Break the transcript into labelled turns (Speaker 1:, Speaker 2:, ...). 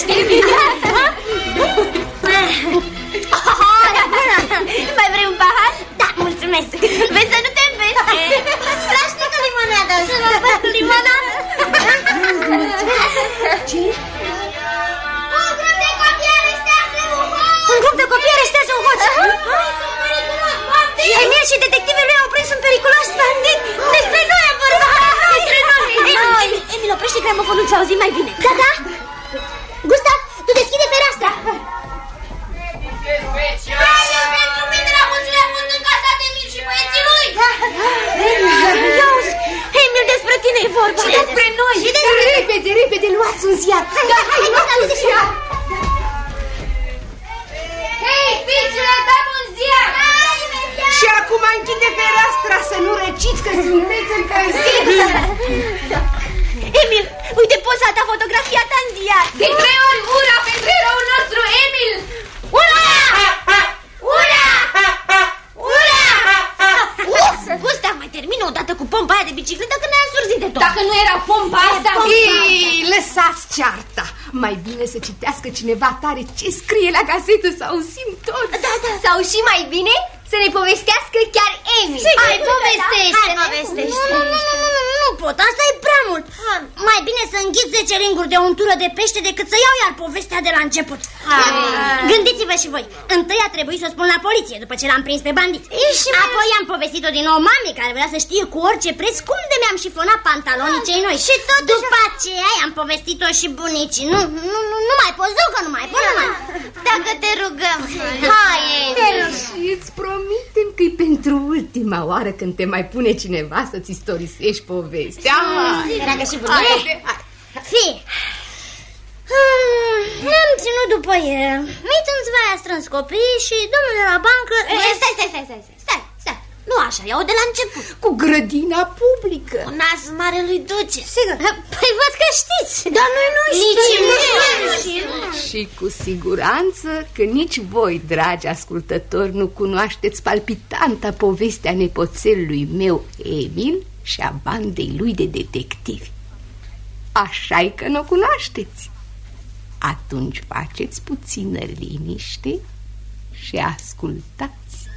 Speaker 1: Poftește! Mai vrei un pahar? Da, mulțumesc. Vezi să nu te îmbește. Strașnică limonada. Să mă fac cu limonada.
Speaker 2: Ce?
Speaker 1: Un grup de copii arestează un hoț. Un grup de copii arestează un hoț. Emil și detectivii lui au prins un periculos bandit. Despre noi am vorbit. Despre noi. Emil, oprește gramofonul să auzim mai bine. Da, da. Gustav, tu deschide fereastra. Pentru mine la mulțile a fost încasat Emil și băieții lui. Iauzi, Emil, despre tine e vorba. Și despre noi.
Speaker 2: Repede, repede, luați un ziar. Hai,
Speaker 1: hei, fiicele, dăm un ziar.
Speaker 2: Și acum închide fereastra să nu răciți că sunteți încălziți.
Speaker 1: Emil, uite poza ta, fotografia ta în ziar. De 3 ori ura pentru eroul nostru, Emil. Ura! Ura! Ura! Gustav, mai termină odată cu pompa aia de bicicletă că ne-a însurzit de tot. Dacă nu era pompa asta...
Speaker 2: Ei, lăsați cearta. Mai bine să citească cineva tare ce scrie la gazetă, să auzim tot.
Speaker 1: Da, da. Sau și mai bine să ne povestească chiar Emil. Hai, povestește. Nu pot, asta e prea mult. Mai bine să înghit 10 ringuri de untură de pește decât să iau iar povestea de la început. Gândiți-vă și voi. Întâi a trebuit să o spun la poliție după ce l-am prins pe bandit. Apoi am povestit-o din nou mamei care vrea să știe cu orice preț cum de mi-am șifonat pantalonii cei noi. Și tot după aceea am povestit-o și bunicii. Nu mai poți, că nu mai pot. Dacă te rugăm. Hai,
Speaker 2: și îți promitem că e pentru ultima oară când te mai pune cineva să-ți istorisești povestea.
Speaker 1: Dragă și bunicii. Fii. Ne-am ținut după el. Mițânțva a strâns copiii și domnul de la bancă... Stai. Nu așa, iau de la început.
Speaker 2: Cu grădina publică.
Speaker 1: Cu nasul marelui duce. Sigur. Păi văd că știți. Dar noi nu știm.
Speaker 2: Și cu siguranță că nici voi, dragi ascultători, nu cunoașteți palpitanta povestea nepoțelului meu Emil și a bandei lui de detectivi. Așa-i că nu o cunoașteți. Atunci faceți puțină liniște și ascultați.